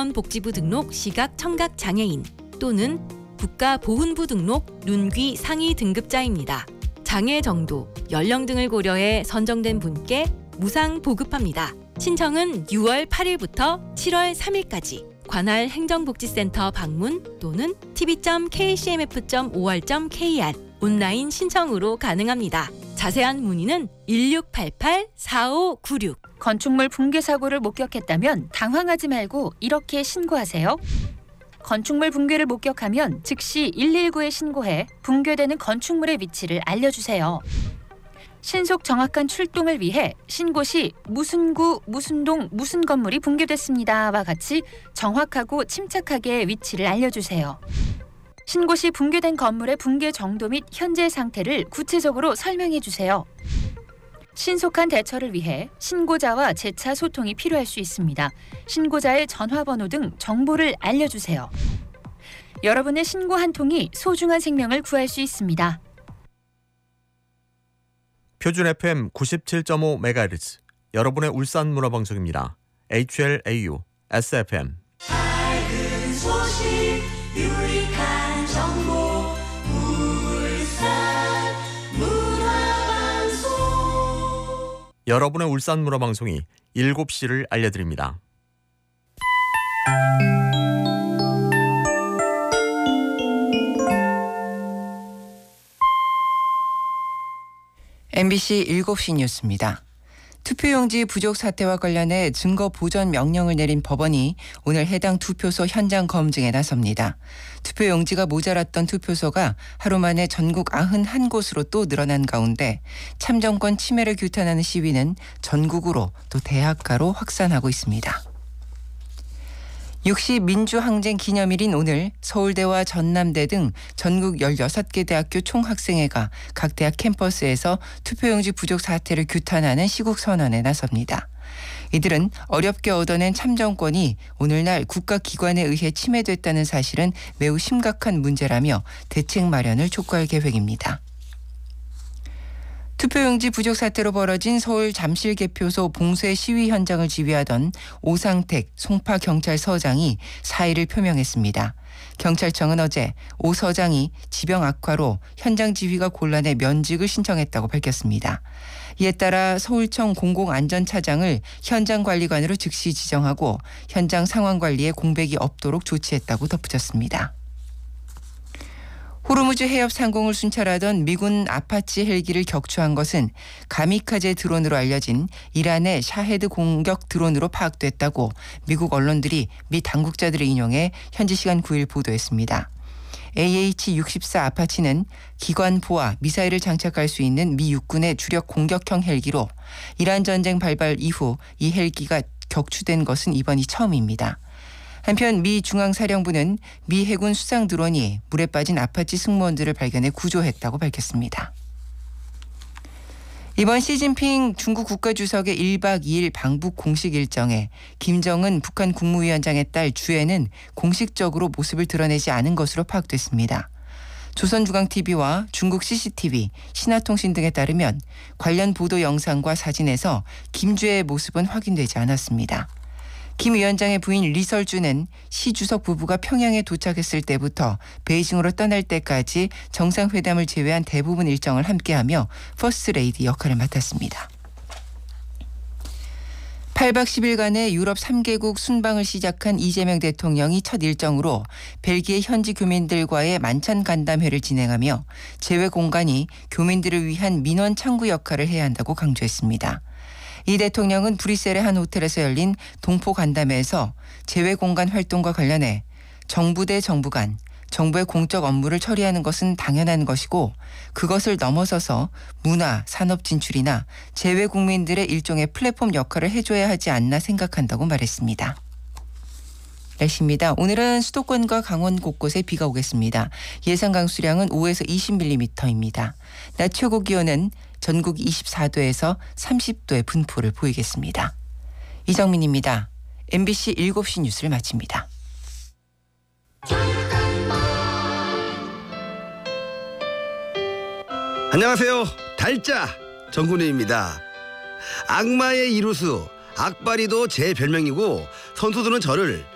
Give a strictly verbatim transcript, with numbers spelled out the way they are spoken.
보건복지부 등록 시각 청각 장애인 또는 국가보훈부 등록 눈귀 상위 등급자입니다. 장애 정도, 연령 등을 고려해 선정된 분께 무상 보급합니다. 신청은 유월 팔일부터 칠월 삼일까지 관할 행정복지센터 방문 또는 티비 점 케이씨엠에프 점 오알 점 케이알 온라인 신청으로 가능합니다. 자세한 문의는 일육팔팔 사오구육. 건축물 붕괴 사고를 목격했다면 당황하지 말고 이렇게 신고하세요. 건축물 붕괴를 목격하면 즉시 일일구에 신고해 붕괴되는 건축물의 위치를 알려주세요. 신속 정확한 출동을 위해 신고 시 무슨 구, 무슨 동, 무슨 건물이 붕괴됐습니다와 같이 정확하고 침착하게 위치를 알려주세요. 신고 시 붕괴된 건물의 붕괴 정도 및 현재 상태를 구체적으로 설명해 주세요. 신속한 대처를 위해 신고자와 재차 소통이 필요할 수 있습니다. 신고자의 전화번호 등 정보를 알려주세요. 여러분의 신고 한 통이 소중한 생명을 구할 수 있습니다. 표준 에프엠 구십칠 점 오 메가헤르츠 여러분의 울산 문화방송입니다. 에이치엘에이유 에스에프엠 밝은 소식 유익한 정보 울산 문화방송. 여러분의 울산 문화방송이 일곱 시를 알려드립니다. 엠비씨 일곱 시 뉴스입니다. 투표용지 부족 사태와 관련해 증거 보전 명령을 내린 법원이 오늘 해당 투표소 현장 검증에 나섭니다. 투표용지가 모자랐던 투표소가 하루 만에 전국 구십일 곳으로 또 늘어난 가운데 참정권 침해를 규탄하는 시위는 전국으로 또 대학가로 확산하고 있습니다. 육시 민주항쟁 기념일인 오늘 서울대와 전남대 등 전국 열여섯 개 대학교 총학생회가 각 대학 캠퍼스에서 투표용지 부족 사태를 규탄하는 시국선언에 나섭니다. 이들은 어렵게 얻어낸 참정권이 오늘날 국가기관에 의해 침해됐다는 사실은 매우 심각한 문제라며 대책 마련을 촉구할 계획입니다. 투표용지 부족 사태로 벌어진 서울 잠실 개표소 봉쇄 시위 현장을 지휘하던 오상택 송파경찰서장이 사의를 표명했습니다. 경찰청은 어제 오 서장이 지병 악화로 현장 지휘가 곤란해 면직을 신청했다고 밝혔습니다. 이에 따라 서울청 공공안전차장을 현장관리관으로 즉시 지정하고 현장 상황 관리에 공백이 없도록 조치했다고 덧붙였습니다. 호르무즈 해협 상공을 순찰하던 미군 아파치 헬기를 격추한 것은 가미카제 드론으로 알려진 이란의 샤헤드 공격 드론으로 파악됐다고 미국 언론들이 미 당국자들을 인용해 현지 시간 구일 보도했습니다. 에이에이치 육십사 아파치는 기관포와 미사일을 장착할 수 있는 미 육군의 주력 공격형 헬기로 이란 전쟁 발발 이후 이 헬기가 격추된 것은 이번이 처음입니다. 한편 미 중앙사령부는 미 해군 수상 드론이 물에 빠진 아파치 승무원들을 발견해 구조했다고 밝혔습니다. 이번 시진핑 중국 국가주석의 일박 이일 방북 공식 일정에 김정은 북한 국무위원장의 딸 주애는 공식적으로 모습을 드러내지 않은 것으로 파악됐습니다. 조선중앙티비와 중국 씨씨티비, 신화통신 등에 따르면 관련 보도 영상과 사진에서 김주애의 모습은 확인되지 않았습니다. 김 위원장의 부인 리설주는 시 주석 부부가 평양에 도착했을 때부터 베이징으로 떠날 때까지 정상회담을 제외한 대부분 일정을 함께하며 퍼스트레이디 역할을 맡았습니다. 팔 박 십 일간의 유럽 삼 개국 순방을 시작한 이재명 대통령이 첫 일정으로 벨기에 현지 교민들과의 만찬 간담회를 진행하며 재외 공간이 교민들을 위한 민원 창구 역할을 해야 한다고 강조했습니다. 이 대통령은 브뤼셀의 한 호텔에서 열린 동포 간담회에서 재외 공간 활동과 관련해 정부 대 정부 간 정부의 공적 업무를 처리하는 것은 당연한 것이고 그것을 넘어서서 문화, 산업 진출이나 재외 국민들의 일종의 플랫폼 역할을 해줘야 하지 않나 생각한다고 말했습니다. 날씨입니다. 오늘은 수도권과 강원 곳곳에 비가 오겠습니다. 예상 강수량은 오에서 이십 밀리미터입니다. 낮 최고 기온은 전국 이십사 도에서 삼십 도의 분포를 보이겠습니다. 이정민입니다. 엠비씨 일곱 시 뉴스를 마칩니다. 안녕하세요. 달짜 정군우입니다. 악마의 이루수 악바리도 제 별명이고 선수들은 저를